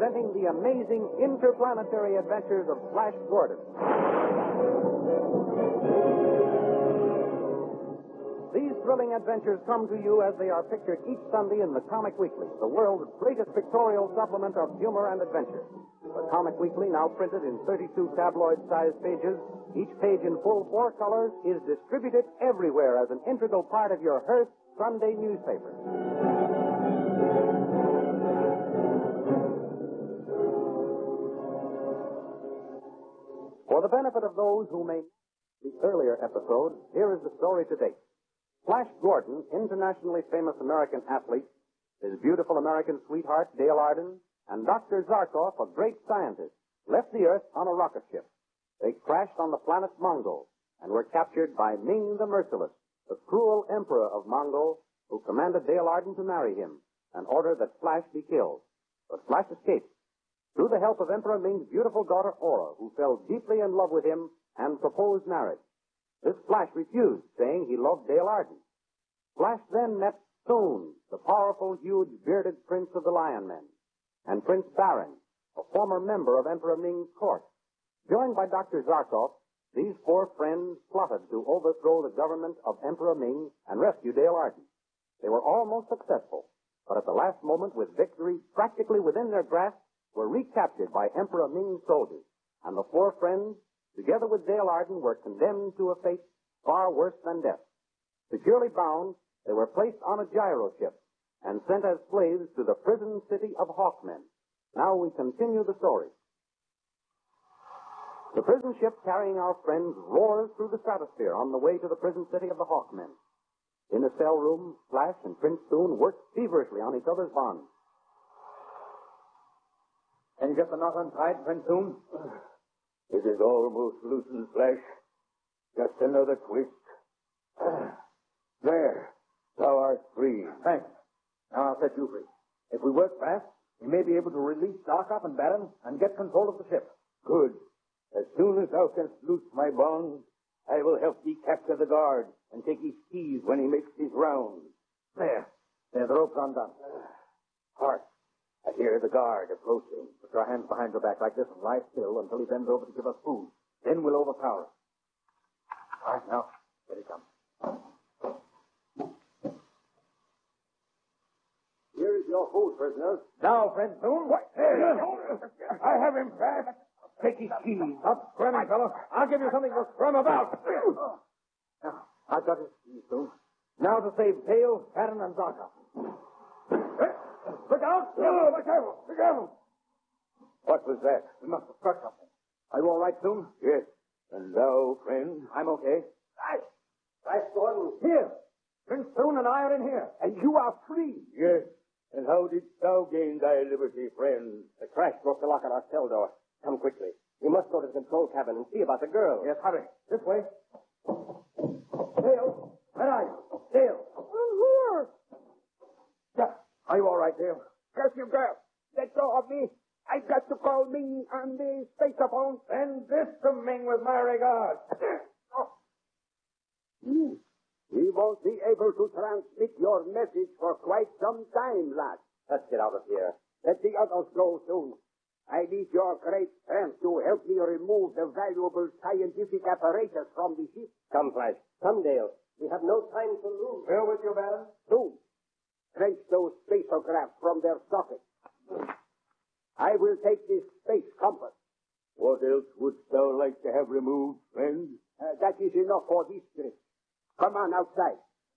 presenting the amazing interplanetary adventures of Flash Gordon. These thrilling adventures come to you as they are pictured each Sunday in the Comic Weekly, the world's greatest pictorial supplement of humor and adventure. The Comic Weekly, now printed in 32 tabloid-sized pages, each page in full 4 colors, is distributed everywhere as an integral part of your Hearst Sunday newspaper. For the benefit of those who may know the earlier episode, here is the story to date. Flash Gordon, internationally famous American athlete, his beautiful American sweetheart, Dale Arden, and Dr. Zarkov, a great scientist, left the Earth on a rocket ship. They crashed on the planet Mongo and were captured by Ming the Merciless, the cruel emperor of Mongo, who commanded Dale Arden to marry him and ordered that Flash be killed. But Flash escaped through the help of Emperor Ming's beautiful daughter Aura, who fell deeply in love with him and proposed marriage. This Flash refused, saying he loved Dale Arden. Flash then met Soon, the powerful, huge, bearded prince of the Lion Men, and Prince Barin, a former member of Emperor Ming's court. Joined by Dr. Zarkov, these 4 friends plotted to overthrow the government of Emperor Ming and rescue Dale Arden. They were almost successful, but at the last moment, with victory practically within their grasp, were recaptured by Emperor Ming's soldiers, and the 4 friends, together with Dale Arden, were condemned to a fate far worse than death. Securely bound, they were placed on a gyro ship and sent as slaves to the prison city of Hawkmen. Now we continue the story. The prison ship carrying our friends roars through the stratosphere on the way to the prison city of the Hawkmen. In a cell room, Flash and Prince Soon work feverishly on each other's bonds. Can you get the knot untied, Prince Soon? It is almost loosened, Flash. Just another twist. There. Thou art free. Thanks. Now I'll set you free. If we work fast, we may be able to release Zarkov and Barin and get control of the ship. Good. As soon as thou canst loose my bonds, I will help thee capture the guard and take his keys when he makes his rounds. There. There's the rope's undone. Hark. I hear the guard approaching. Put your hands behind your back like this and lie still until he bends over to give us food. Then we'll overpower him. All right, now, here he comes. Here is your food, prisoners. Now, Prince Soon. What? I have him fast. Take his keys. Stop squirming, fellow. I'll give you something to squirm about. Now, I've got his keys, Soon. Now to save Dale, Barin, and Zarkov. Look out! Be careful! Be careful! What was that? We must have struck something. Are you all right, Soon? Yes. And thou, friend? I'm okay. Flash Gordon. Here. Prince Soon and I are in here. And you are free. Yes. And how didst thou gain thy liberty, friend? The crash broke the lock on our cell door. Come quickly. We must go to the control cabin and see about the girl. Yes, hurry. This way. Dale, where are you? Dale. I'm here. Yeah. Are you all right, Dale? Curse you, girl. Let go of me. I've got to call Ming on the spaceophone. Send this to Ming with my regards. We won't be able to transmit your message for quite some time, lad. Let's get out of here. Let the others go soon. I need your great strength to help me remove the valuable scientific apparatus from the ship. Come, Flash. Come, Dale. We have no time to lose. We're with you, Barin. Soon. Wrench those spaceographs from their sockets. I will take this space compass. What else wouldst thou like to have removed, friend? That is enough for this trip. Come on outside.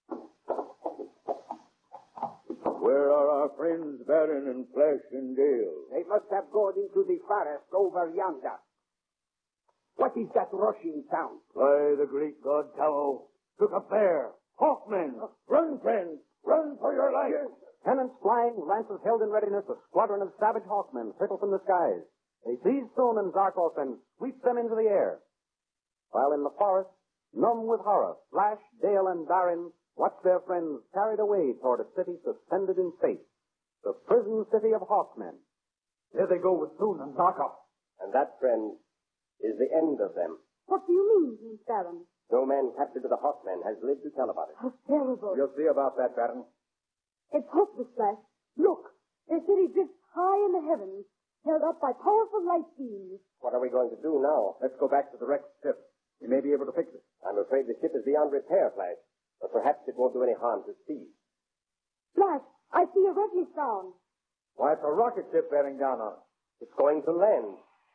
Where are our friends Barin and Flash and Dale? They must have gone into the forest over yonder. What is that rushing sound? By the great god Tao. Look up there. Hawkmen. Run, friends. Run for your life. Pennants flying, lances held in readiness, a squadron of savage hawkmen circle from the skies. They seize Soon and Zarkov and sweep them into the air. While in the forest, numb with horror, Flash, Dale, and Barin watch their friends carried away toward a city suspended in space, the prison city of Hawkmen. There they go with Soon and Zarkov. And that, friends, is the end of them. What do you mean, Prince Barin? No man captured to the Hawkmen has lived to tell about it. How terrible. You'll see about that, Barin. It's hopeless, Flash. Look, their city drifts high in the heavens, held up by powerful light beams. What are we going to do now? Let's go back to the wrecked ship. We may be able to fix it. I'm afraid the ship is beyond repair, Flash. But perhaps it won't do any harm to speed. Flash, I see a wreckage down. Why, it's a rocket ship bearing down on us. It's going to land.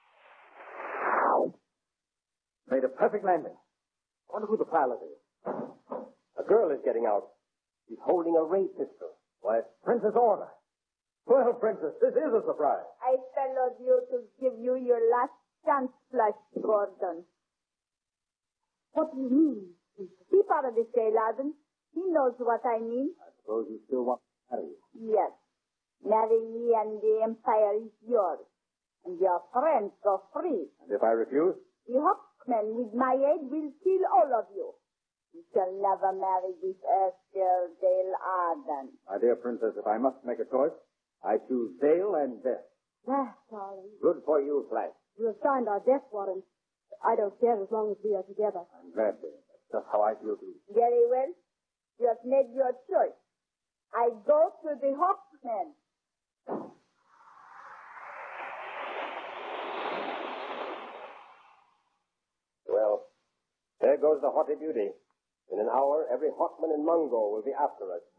Made a perfect landing. I wonder who the pilot is. A girl is getting out. She's holding a ray pistol. Why, it's Princess Order. Well, Princess, this is a surprise. I followed you to give you your last chance, Flash Gordon. What do you mean? Keep out of this, J. Loudon. He knows what I mean. I suppose you still want to marry me. Yes. Marry me and the empire is yours. And your friends go free. And if I refuse? The Hawkmen, with my aid, will kill all of you. You shall never marry this Esther Dale Arden. My dear Princess, if I must make a choice, I choose Dale and death. Flash, darling. Good for you, Flash. You have signed our death warrant. I don't care as long as we are together. I'm glad, Dale. That's just how I feel, too. Very well. You have made your choice. I go to the Hawkmen. Well, there goes the haughty beauty. In an hour, every Hawkman in Mungo will be after us.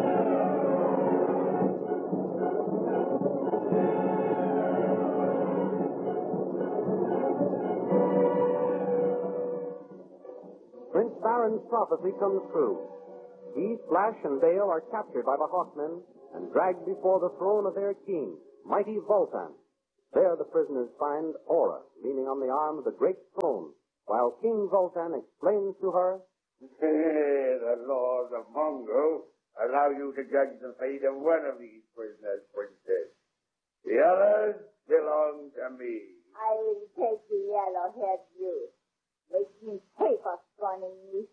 Prince Baron's prophecy comes true. He, Flash, and Dale are captured by the Hawkmen and dragged before the throne of their king, mighty Voltan. There the prisoners find Aura leaning on the arm of the great throne, while King Voltan explains to her, The laws of Mungo allow you to judge the fate of one of these prisoners, Princess. The others belong to me. I will take the yellow-haired youth. Make him pay for scorning me.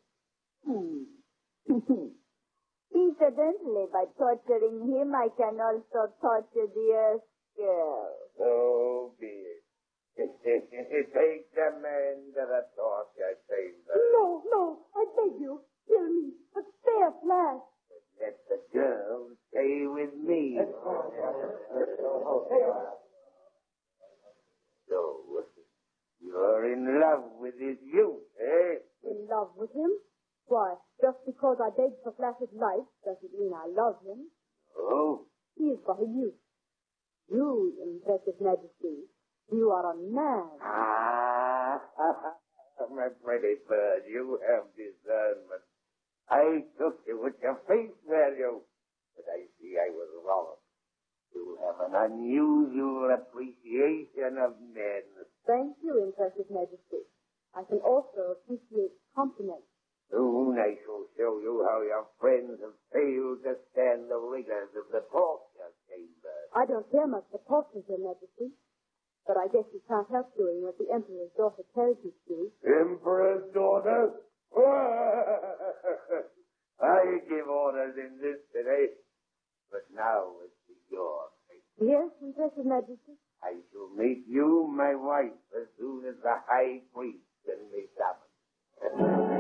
Incidentally, by torturing him, I can also torture the Earth Girl. So be it. Take the man to the torture chamber. No, I beg you. Kill me, but spare Flash. Let the girl stay with me. So, you're in love with this youth, eh? In love with him? Why, just because I begged for Flash's life doesn't mean I love him. Oh? He is but a youth. You, impressive majesty, you are a man. My pretty bird, you have discernment. I took you at your face value, but I see I was wrong. You have an unusual appreciation of men. Thank you, impressive majesty. I can also appreciate compliments. Soon I shall show you how your friends have failed to stand the rigors of the torture chamber. I don't care much for torture, your majesty, but I guess you can't help doing what the emperor's daughter tells you to do. Emperor's daughter? I give orders in this city, but now it's your fate. Yes, impressive majesty. I shall make you my wife as soon as the high priest can be summoned.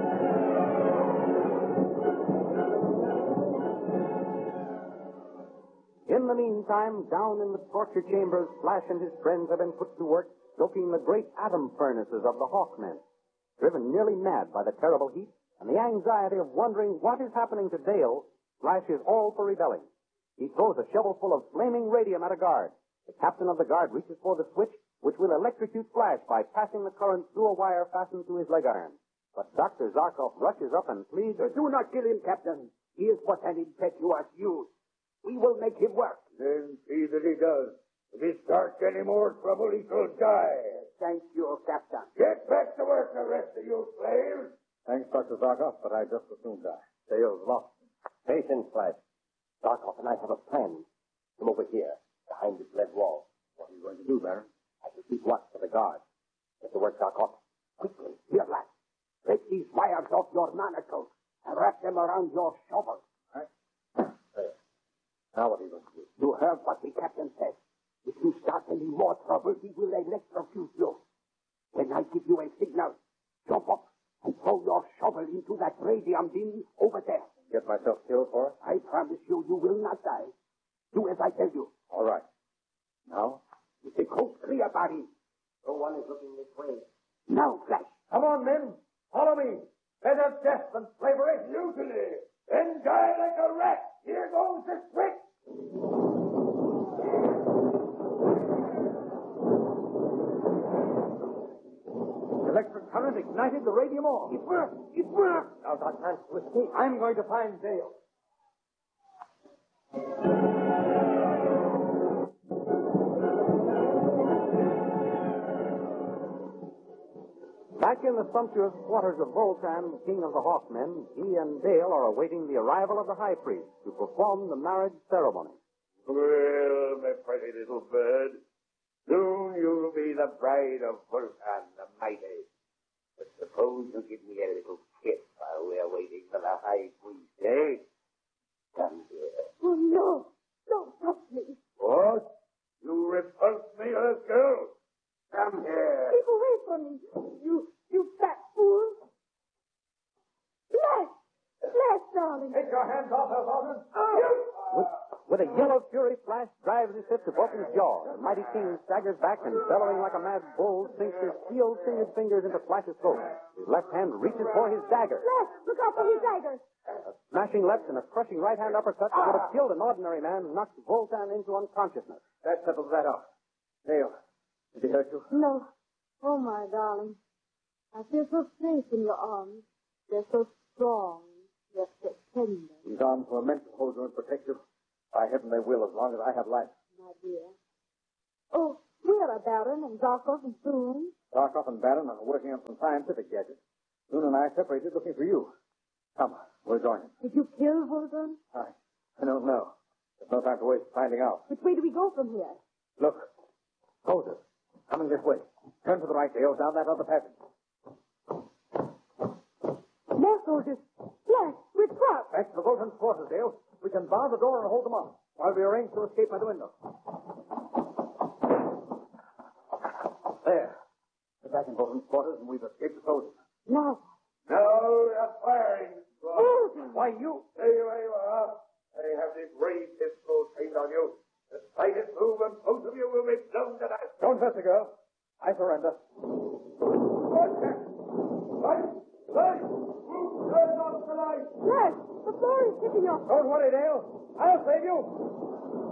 In the meantime, down in the torture chambers, Flash and his friends have been put to work stoking the great atom furnaces of the Hawkmen. Driven nearly mad by the terrible heat and the anxiety of wondering what is happening to Dale, Flash is all for rebelling. He throws a shovel full of flaming radium at a guard. The captain of the guard reaches for the switch, which will electrocute Flash by passing the current through a wire fastened to his leg iron. But Dr. Zarkov rushes up and pleads, Do not kill him, Captain. He is but an impetuous youth. We will make him work. Then see that he does. If he starts any more trouble, he shall die. Thank you, Captain. Get back to work, the rest of you slaves. Thanks, Dr. Zarkov, but I just as soon die. Dale's lost. Patience, Flash. Zarkov and I have a plan. Come over here, behind this lead wall. What are you going to do, Baron? I shall keep watch for the guard. Get to work, Zarkov. Quickly, here, lad. Break these wires off your manacles and wrap them around your shovel. There. Now what are you going to do? You heard what the captain said. If you start any more trouble, he will electrocute you. When I give you a signal, jump up and throw your shovel into that radium bin over there. Get myself killed for it? I promise you, you will not die. Do as I tell you. All right. Now? You take got in. No one is looking this way. Now, Flash. Come on, men. Follow me. Better death than slavery. Mutiny. Then die like a rat. Here goes the switch. Electric current ignited the radium ore. It worked. It worked. Now got chance to escape. I'm going to find Dale. Back in the sumptuous quarters of Voltan, king of the Hawkmen, he and Dale are awaiting the arrival of the high priest to perform the marriage ceremony. Well, my pretty little bird, soon you'll be the bride of Voltan the Mighty. But suppose you give me a little kiss while we're waiting for the high priest, eh? Come here. Oh, no. Don't touch me. What? You repulse me, Earth girl? Come here. Keep away from me. You fat fool. Flash! Flash, darling. Take your hands off her, Walden. With a yell of fury, Flash drives his fist to Vulcan's jaw. The mighty king staggers back and, bellowing like a mad bull, sinks his steel-fingered fingers into Flash's throat. His left hand reaches for his dagger. Flash, look out for his dagger. A smashing left and a crushing right-hand uppercut that would have killed an ordinary man knocked Voltan into unconsciousness. That settles that out. Dale, did he hurt you? No. Oh, my darling. I feel so safe in your arms. They're so strong, yet so tender. These arms were meant to hold you and protect you. By heaven, they will as long as I have life. My dear. Oh, where are Baron and Zarkov and Boone? Darkoff and Barron are working on some scientific gadgets. Boone and I separated looking for you. Come, we'll join him. Did you kill Vulcan? I don't know. There's no time to waste finding out. Which way do we go from here? Look, soldiers, coming this way. Turn to the right, Dale, down that other passage. More soldiers. Flash, we're trapped. Back to the Vulcan's quarters, Dale. We can bar the door and hold them off while we arrange to escape by the window. There. We're back in Vulcan's quarters and we've escaped the soldiers. Now. No, they're firing. Why, you... Stay where you are. They have the brave pistol trained on you. The slightest move and both of you will be blown to death. Don't hurt the girl. I surrender. What's that? Light! Light! Who turns off the light? Flash, the floor is tipping off. Don't worry, Dale. I'll save you.